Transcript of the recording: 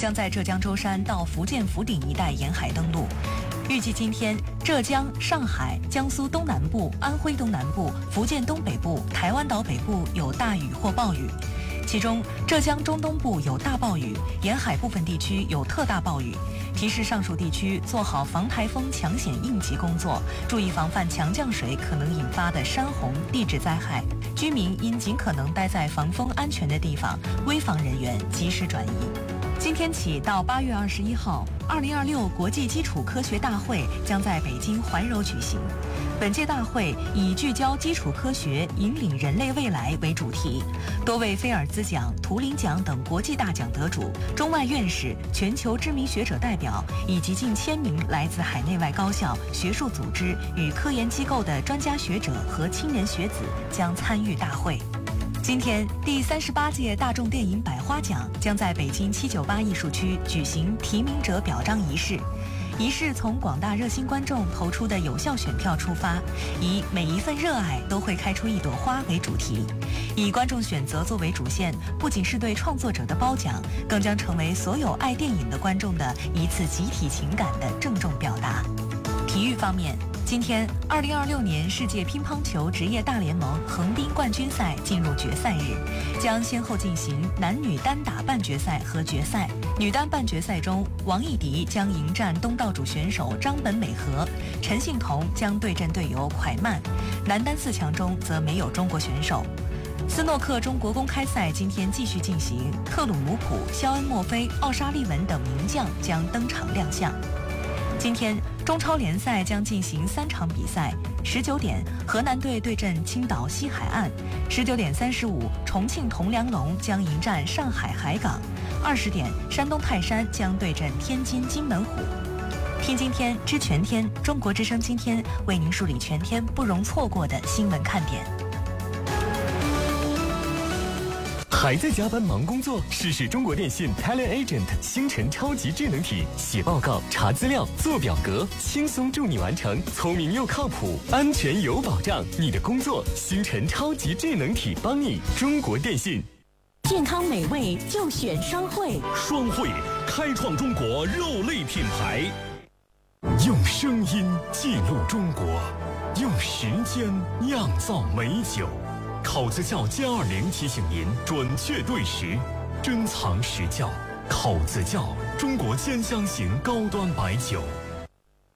将在浙江舟山到福建福鼎一带沿海登陆。预计今天，浙江、上海、江苏东南部、安徽东南部、福建东北部、台湾岛北部有大雨或暴雨，其中浙江中东部有大暴雨，沿海部分地区有特大暴雨。提示上述地区做好防台风抢险应急工作，注意防范强降水可能引发的山洪、地质灾害。居民应尽可能待在防风安全的地方，危防人员及时转移。今天起到8月21号，2026国际基础科学大会将在北京怀柔举行。本届大会以聚焦基础科学，引领人类未来为主题，多位菲尔兹奖、图灵奖等国际大奖得主、中外院士、全球知名学者代表以及近1000名来自海内外高校、学术组织与科研机构的专家学者和青年学子将参与大会。今天，第38届大众电影百花奖将在北京798艺术区举行提名者表彰仪式。仪式从广大热心观众投出的有效选票出发，以每一份热爱都会开出一朵花为主题，以观众选择作为主线，不仅是对创作者的褒奖，更将成为所有爱电影的观众的一次集体情感的郑重表达。体育方面，今天2026年世界乒乓球职业大联盟横滨冠军赛进入决赛日，将先后进行男女单打半决赛和决赛。女单半决赛中，王艺迪将迎战东道主选手张本美和，陈幸同将对阵队友蒯曼。男单4强中则没有中国选手。斯诺克中国公开赛今天继续进行，特鲁姆普、肖恩·墨菲、奥沙利文等名将将登场亮相。今天，中超联赛将进行3场比赛。19点，河南队对阵青岛西海岸；19点35，重庆铜梁龙将迎战上海海港；20点，山东泰山将对阵天津津门虎。听今天知全天，中国之声今天为您梳理全天不容错过的新闻看点。 还在加班忙工作？试试中国电信 Talent Agent 星辰超级智能体，写报告、查资料、做表格，轻松助你完成，聪明又靠谱，安全有保障。你的工作，星辰超级智能体帮你。中国电信。 健康美味就选双汇， 双汇开创中国肉类品牌， 用声音记录中国，用时间酿造美酒。口子窖+20提醒您准确对时，珍藏实窖。口子窖，中国10箱型高端白酒。